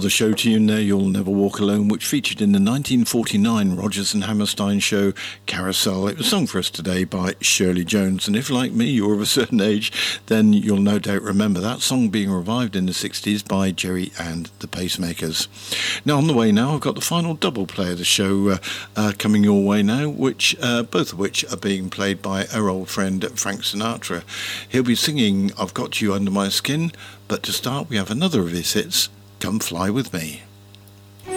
Another show tune there, You'll Never Walk Alone, which featured in the 1949 Rodgers and Hammerstein show Carousel. It was sung for us today by Shirley Jones, and if, like me, you're of a certain age, then you'll no doubt remember that song being revived in the 60s by Jerry and the Pacemakers. Now, on the way now, I've got the final double play of the show coming your way now, which both of which are being played by our old friend Frank Sinatra. He'll be singing I've Got You Under My Skin, but to start, we have another of his hits, Come Fly With Me.